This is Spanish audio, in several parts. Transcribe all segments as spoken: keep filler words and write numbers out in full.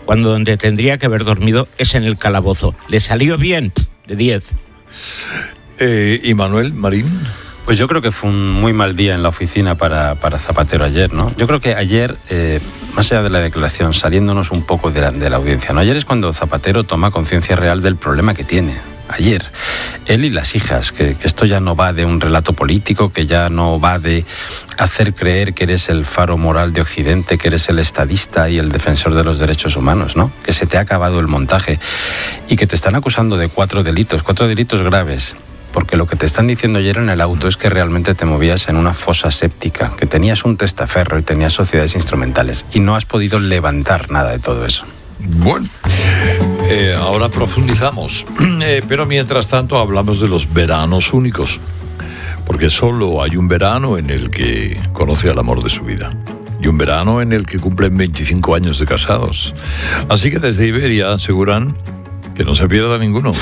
cuando donde tendría que haber dormido es en el calabozo. Le salió bien, de diez. Eh, ¿Y Manuel Marín? Pues yo creo que fue un muy mal día en la oficina para, para Zapatero ayer, ¿no? Yo creo que ayer, eh, más allá de la declaración, saliéndonos un poco de la, de la audiencia, ¿no? Ayer es cuando Zapatero toma conciencia real del problema que tiene. Ayer, él y las hijas, que, que esto ya no va de un relato político, que ya no va de hacer creer que eres el faro moral de Occidente, que eres el estadista y el defensor de los derechos humanos, ¿no? Que se te ha acabado el montaje y que te están acusando de cuatro delitos, cuatro delitos graves. Porque lo que te están diciendo ayer en el auto es que realmente te movías en una fosa séptica, que tenías un testaferro y tenías sociedades instrumentales y no has podido levantar nada de todo eso. Bueno, eh, ahora profundizamos, eh, pero mientras tanto hablamos de los veranos únicos, porque solo hay un verano en el que conoce al amor de su vida y un verano en el que cumplen veinticinco años de casados. Así que desde Iberia aseguran que no se pierda ninguno.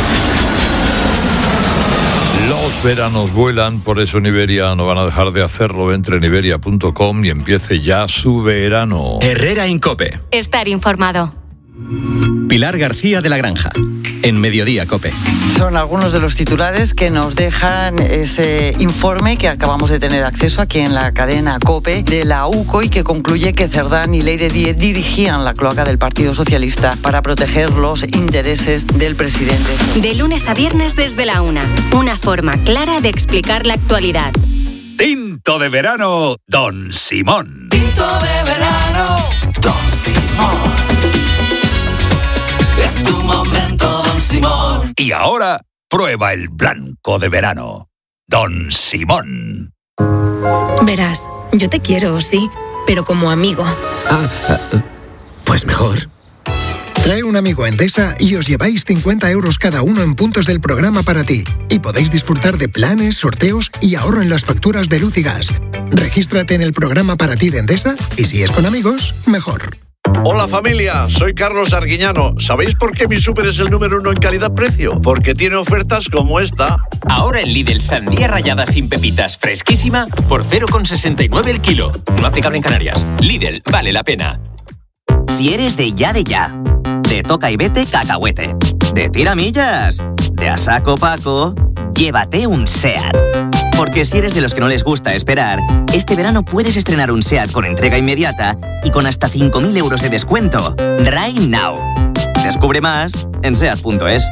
Los veranos vuelan, por eso en Iberia no van a dejar de hacerlo. Entre en iberia punto com y empiece ya su verano. Herrera en COPE. Estar informado. Pilar García de la Granja, en Mediodía COPE. Son algunos de los titulares que nos dejan ese informe que acabamos de tener acceso aquí en la cadena COPE de la U C O y que concluye que Cerdán y Leire Díez dirigían la cloaca del Partido Socialista para proteger los intereses del presidente. De lunes a viernes desde la una. Una forma clara de explicar la actualidad. Tinto de verano, Don Simón. Tinto de verano, Don Simón. Es tu momento, Don Simón. Y ahora, prueba el blanco de verano, Don Simón. Verás, yo te quiero, sí, pero como amigo. Ah, pues mejor. Trae un amigo a Endesa y os lleváis cincuenta euros cada uno en puntos del programa para ti. Y podéis disfrutar de planes, sorteos y ahorro en las facturas de luz y gas. Regístrate en el programa para ti de Endesa y si es con amigos, mejor. Hola familia, soy Carlos Arguiñano. ¿Sabéis por qué mi súper es el número uno en calidad-precio? Porque tiene ofertas como esta. Ahora en Lidl, sandía rallada sin pepitas fresquísima por cero coma sesenta y nueve el kilo. No aplicable en Canarias. Lidl, vale la pena. Si eres de ya de ya, de toca y vete cacahuete, de tiramillas, de a saco paco, llévate un SEAT. Porque si eres de los que no les gusta esperar, este verano puedes estrenar un SEAT con entrega inmediata y con hasta cinco mil euros de descuento. Right now. Descubre más en seat punto es.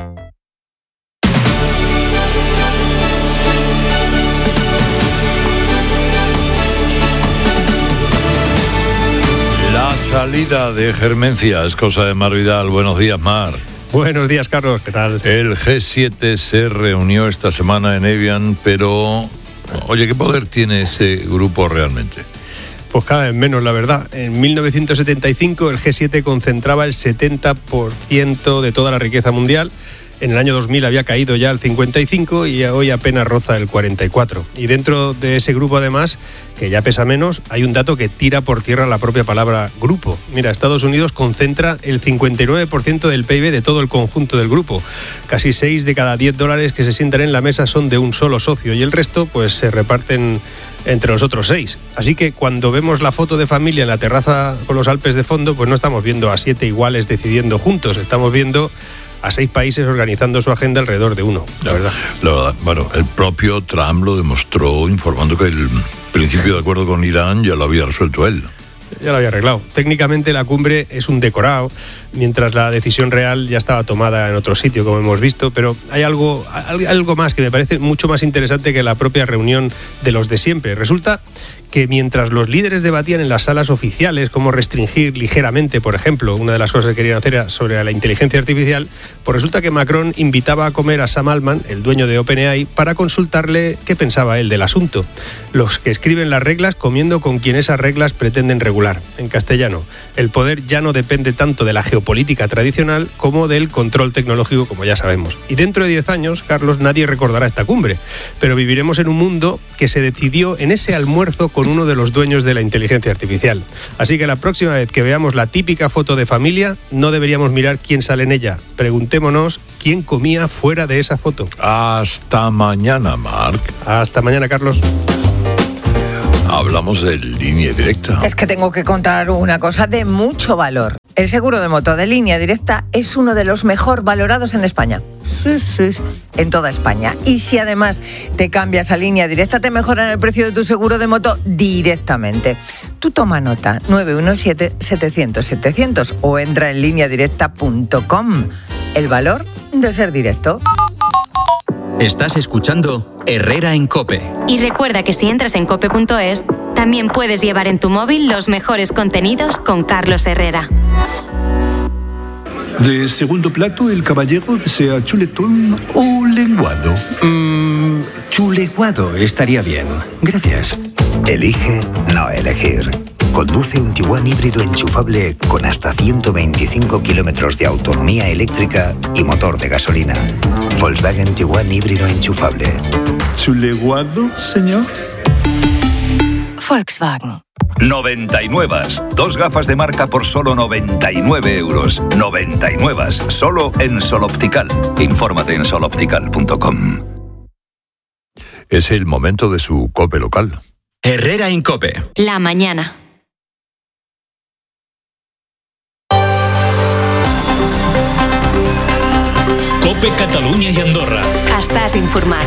La salida de Germencia es cosa de Mar Vidal. Buenos días, Mar. Buenos días, Carlos, ¿qué tal? El G siete se reunió esta semana en Evian, pero, oye, ¿qué poder tiene ese grupo realmente? Pues cada vez menos, la verdad. En mil novecientos setenta y cinco el G siete concentraba el setenta por ciento de toda la riqueza mundial. En el año dos mil había caído ya al cincuenta y cinco y hoy apenas roza el cuarenta y cuatro. Y dentro de ese grupo, además, que ya pesa menos, hay un dato que tira por tierra la propia palabra grupo. Mira, Estados Unidos concentra el cincuenta y nueve por ciento del P I B de todo el conjunto del grupo. Casi seis de cada diez dólares que se sientan en la mesa son de un solo socio y el resto pues se reparten entre los otros seis. Así que cuando vemos la foto de familia en la terraza con los Alpes de fondo, pues no estamos viendo a siete iguales decidiendo juntos, estamos viendo a seis países organizando su agenda alrededor de uno, la verdad. La verdad, bueno, el propio Trump lo demostró informando que el principio de acuerdo con Irán ya lo había resuelto él. Ya lo había arreglado. Técnicamente la cumbre es un decorado, mientras la decisión real ya estaba tomada en otro sitio, como hemos visto, pero hay algo, algo más que me parece mucho más interesante que la propia reunión de los de siempre. Resulta que mientras los líderes debatían en las salas oficiales cómo restringir ligeramente, por ejemplo, una de las cosas que querían hacer era sobre la inteligencia artificial, pues resulta que Macron invitaba a comer a Sam Altman, el dueño de OpenAI, para consultarle qué pensaba él del asunto. Los que escriben las reglas comiendo con quien esas reglas pretenden regular. En castellano, el poder ya no depende tanto de la geopolítica tradicional como del control tecnológico, como ya sabemos. Y dentro de diez años, Carlos, nadie recordará esta cumbre, pero viviremos en un mundo que se decidió en ese almuerzo con uno de los dueños de la inteligencia artificial. Así que la próxima vez que veamos la típica foto de familia, no deberíamos mirar quién sale en ella. Preguntémonos quién comía fuera de esa foto. Hasta mañana, Marc. Hasta mañana, Carlos. Hablamos de Línea Directa. Es que tengo que contar una cosa de mucho valor. El seguro de moto de Línea Directa es uno de los mejor valorados en España. Sí, sí, en toda España. Y si además te cambias a Línea Directa, te mejoran el precio de tu seguro de moto directamente. Tú toma nota, nueve uno siete, setecientos, setecientos o entra en línea directa punto com. El valor de ser directo. Estás escuchando Herrera en COPE. Y recuerda que si entras en cope punto es, también puedes llevar en tu móvil los mejores contenidos con Carlos Herrera. De segundo plato, el caballero desea chuletón o lenguado. Mmm, chuleguado estaría bien. Gracias. Elige no elegir. Conduce un Tiguan híbrido enchufable con hasta ciento veinticinco kilómetros de autonomía eléctrica y motor de gasolina. Volkswagen Tiguan híbrido enchufable. ¿Chuleguado, señor? Volkswagen. noventa y nueve. Dos gafas de marca por solo noventa y nueve euros. noventa y nueve. Solo en Sol Optical. Infórmate en sol optical punto com. Es el momento de su COPE local. Herrera en COPE. La mañana. COPE Catalunya i Andorra. Estàs informat.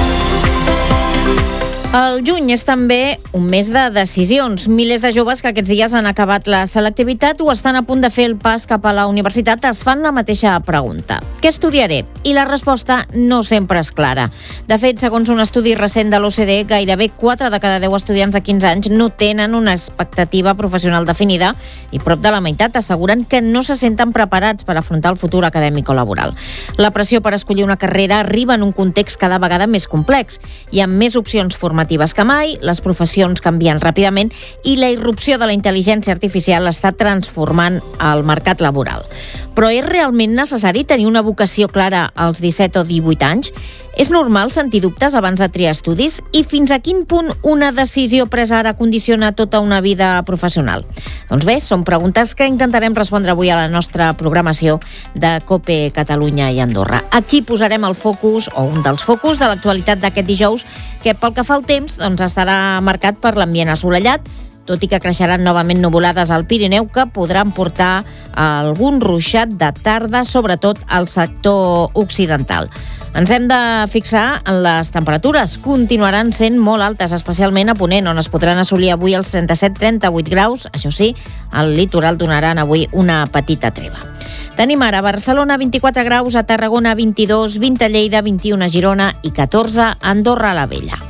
El juny és també un mes de decisions. Milers de joves que aquests dies han acabat la selectivitat o estan a punt de fer el pas cap a la universitat es fan la mateixa pregunta. Què estudiaré? I la resposta no sempre és clara. De fet, segons un estudi recent de l'O C D E, gairebé quatre de cada deu estudiants de quinze anys no tenen una expectativa professional definida i prop de la meitat asseguren que no se senten preparats per afrontar el futur acadèmic o laboral. La pressió per escollir una carrera arriba en un context cada vegada més complex. Hi ha més opcions formatives que mai, les professions canvien ràpidament i la irrupció de la intel·ligència artificial està transformant el mercat laboral. Però és realment necessari tenir una vocació clara als disset o divuit anys? És normal sentir dubtes abans de triar estudis? I fins a quin punt una decisió presa ara condiciona tota una vida professional? Doncs bé, són preguntes que intentarem respondre avui a la nostra programació de COPE Catalunya i Andorra. Aquí posarem el focus, o un dels focus, de l'actualitat d'aquest dijous, que pel que fa al temps doncs estarà marcat per l'ambient assolellat, tot i que creixeran novament nuvolades al Pirineu que podran portar algun ruixat de tarda, sobretot al sector occidental. Ens hem de fixar en les temperatures. Continuaran sent molt altes, especialment a Ponent, on es podran assolir avui els trenta-set trenta-vuit graus. Això sí, al litoral donaran avui una petita treva. Tenim ara a Barcelona vint-i-quatre graus, a Tarragona vint-i-dos, vint a Lleida, vint-i-u a Girona i catorze a Andorra la Vella.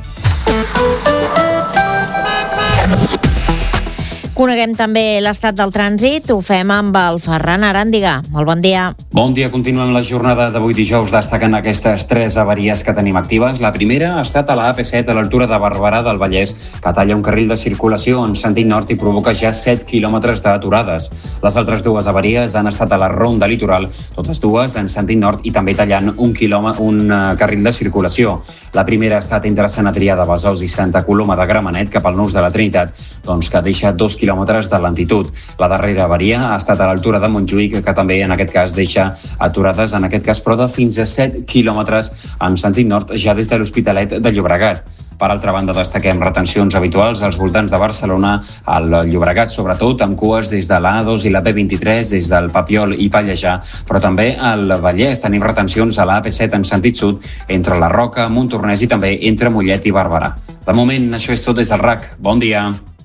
Coneguem també l'estat del trànsit, ho fem amb el Ferran Aràndiga. Molt bon dia. Bon dia, continuem la jornada d'avui dijous destacant aquestes tres avaries que tenim actives. La primera ha estat a la A P set a l'altura de Barberà del Vallès, que talla un carril de circulació en sentit nord i provoca ja set quilòmetres d'aturades. Les altres dues avaries han estat a la Ronda Litoral, totes dues en sentit nord i també tallant un, quilòmetre, un uh, carril de circulació. La primera ha estat entre Sant Adrià de Besòs i Santa Coloma de Gramenet cap al Nus de la Trinitat, doncs que deixa dos quilòmetres de lentitud. La darrera avaria ha estat a l'altura de Montjuïc, que també en aquest cas deixa aturades, en aquest cas però de fins a set quilòmetres en sentit nord, ja des de l'Hospitalet de Llobregat. Per altra banda, destaquem retencions habituals als voltants de Barcelona, al Llobregat, sobretot amb cues des de l'A dos i la P vint-i-tres, des del Papiol i Pallejà, però també al Vallès tenim retencions a la A P set en sentit sud, entre la Roca, Montornès i també entre Mollet i Barberà. De moment, això és tot des del R A C. Bon dia.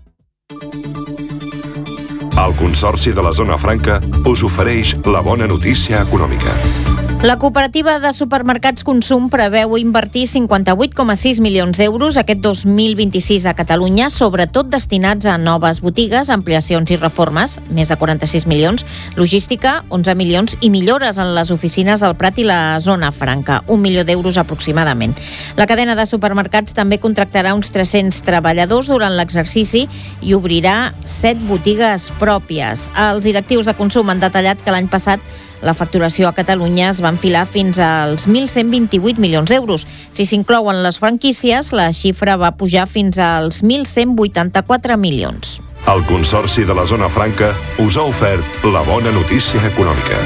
El Consorci de la Zona Franca us ofereix la bona notícia econòmica. La cooperativa de supermercats Consum preveu invertir cinquanta-vuit coma sis milions d'euros aquest dos mil vint-i-sis a Catalunya, sobretot destinats a noves botigues, ampliacions i reformes, més de quaranta-sis milions, logística, onze milions i millores en les oficines del Prat i la Zona Franca, un milió d'euros aproximadament. La cadena de supermercats també contractarà uns tres-cents treballadors durant l'exercici i obrirà set botigues pròpies. Els directius de Consum han detallat que l'any passat la facturació a Catalunya es va enfilar fins als mil cent vint-i-vuit milions d'euros. Si s'inclouen les franquícies, la xifra va pujar fins als mil cent vuitanta-quatre milions. El Consorci de la Zona Franca us ha ofert la bona notícia econòmica.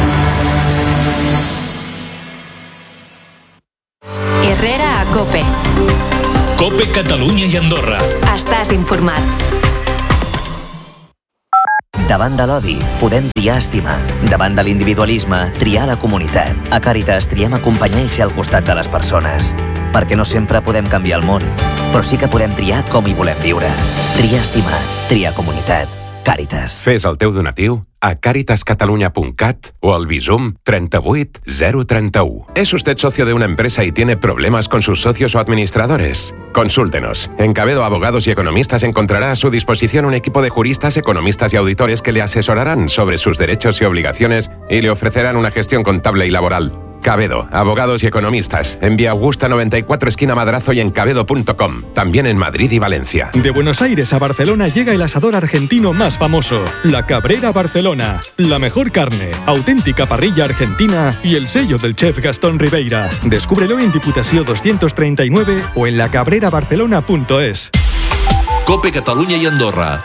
Herrera a COPE. COPE Catalunya i Andorra. Estàs informat. Davant de l'odi, podem triar estimar. Davant de l'individualisme, triar la comunitat. A Càritas triem acompanyar i ser al costat de les persones. Perquè no sempre podem canviar el món, però sí que podem triar com hi volem viure. Triar estimar, triar comunitat. Càritas. Fes el teu donatiu a caritas catalunya punt cat o al Bizum treinta-vuit zero treinta-u. ¿Es usted socio de una empresa y tiene problemas con sus socios o administradores? Consúltenos. En Cabedo Abogados y Economistas encontrará a su disposición un equipo de juristas, economistas y auditores que le asesorarán sobre sus derechos y obligaciones y le ofrecerán una gestión contable y laboral. Cabedo, Abogados y Economistas, en Vía Augusta noventa y cuatro, esquina Madrazo y en cabedo punto com. También en Madrid y Valencia. De Buenos Aires a Barcelona llega el asador argentino más famoso, La Cabrera Barcelona. La mejor carne, auténtica parrilla argentina y el sello del chef Gastón Ribeira. Descúbrelo en Diputació doscientos treinta y nueve o en la cabrera barcelona punto es. Cope Catalunya i Andorra.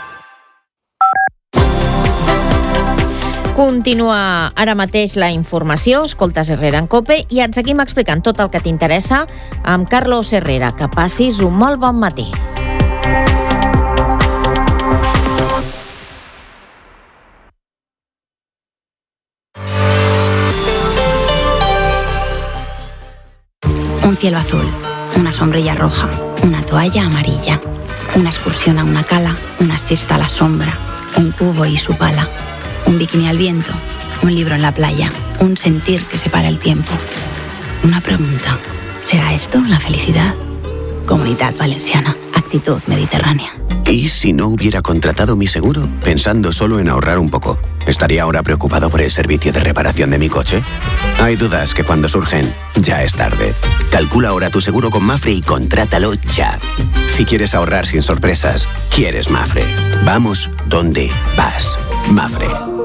Continua ara mateix la informació, escoltes Herrera en Cope i et seguim explicant tot el que t'interessa amb Carlos Herrera. Que passis un molt bon matí. Un cielo azul, una sombrilla roja, una toalla amarilla, una excursión a una cala, una siesta a la sombra, un cubo y su pala. Un bikini al viento, un libro en la playa, un sentir que separa el tiempo. Una pregunta, ¿será esto la felicidad? Comunidad Valenciana, actitud mediterránea. ¿Y si no hubiera contratado mi seguro, pensando solo en ahorrar un poco? ¿Estaría ahora preocupado por el servicio de reparación de mi coche? Hay dudas que cuando surgen, ya es tarde. Calcula ahora tu seguro con Mafre y contrátalo ya. Si quieres ahorrar sin sorpresas, quieres Mafre. Vamos donde vas. Mafre.